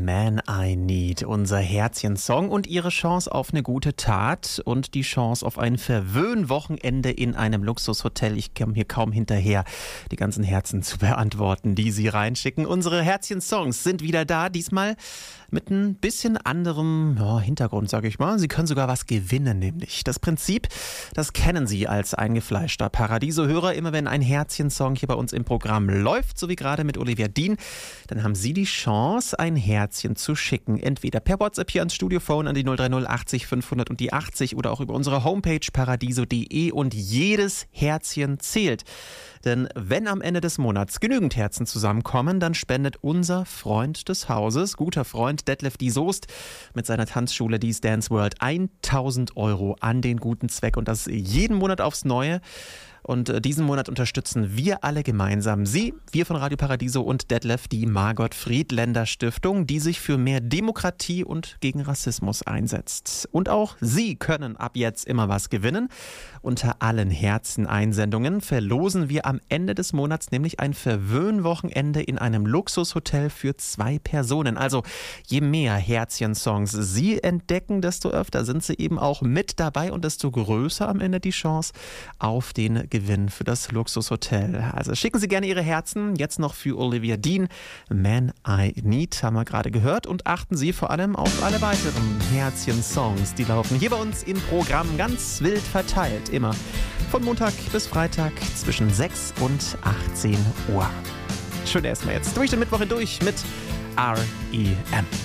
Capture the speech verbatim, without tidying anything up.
Man I Need, unser Herzchen-Song und ihre Chance auf eine gute Tat und die Chance auf ein Verwöhnwochenende in einem Luxushotel. Ich komme hier kaum hinterher, die ganzen Herzen zu beantworten, die Sie reinschicken. Unsere Herzchen-Songs sind wieder da, diesmal mit ein bisschen anderem ja, Hintergrund, sage ich mal. Sie können sogar was gewinnen, nämlich. Das Prinzip, das kennen Sie als eingefleischter Paradiso-Hörer. Immer wenn ein Herzchen-Song hier bei uns im Programm läuft, so wie gerade mit Olivia Dean, dann haben Sie die Chance, ein Herzchen zu schicken. Entweder per WhatsApp hier ans Studiophone an die null drei null achtzig fünfhundert und die achtzig oder auch über unsere Homepage paradiso punkt de und jedes Herzchen zählt. Denn wenn am Ende des Monats genügend Herzen zusammenkommen, dann spendet unser Freund des Hauses, guter Freund Detlef die Soest mit seiner Tanzschule Dies Dance World tausend Euro an den guten Zweck und das jeden Monat aufs Neue. Und diesen Monat unterstützen wir alle gemeinsam Sie, wir von Radio Paradiso und Detlef, die Margot Friedländer Stiftung, die sich für mehr Demokratie und gegen Rassismus einsetzt. Und auch Sie können ab jetzt immer was gewinnen. Unter allen Herzen-Einsendungen verlosen wir am Ende des Monats nämlich ein Verwöhnwochenende in einem Luxushotel für zwei Personen. Also je mehr Herzchen-Songs Sie entdecken, desto öfter sind Sie eben auch mit dabei und desto größer am Ende die Chance auf den Gewinn für das Luxushotel. Also schicken Sie gerne Ihre Herzen, jetzt noch für Olivia Dean, Man I Need, haben wir gerade gehört, und achten Sie vor allem auf alle weiteren Herzchen-Songs, die laufen hier bei uns im Programm ganz wild verteilt, immer von Montag bis Freitag zwischen sechs und achtzehn Uhr. Schön erstmal jetzt durch den Mittwoch hindurch mit R E M.